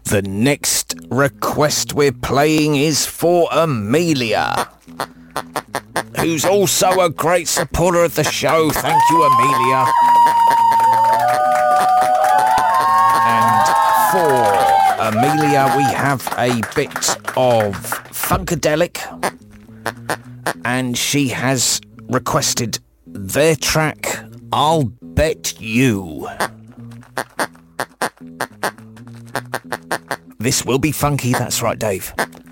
The next request we're playing is for Amelia, who's also a great supporter of the show. Thank you, Amelia. And for Amelia, we have a bit of Funkadelic, and she has requested their track, I'll Bet You. This will be funky, that's right, Dave.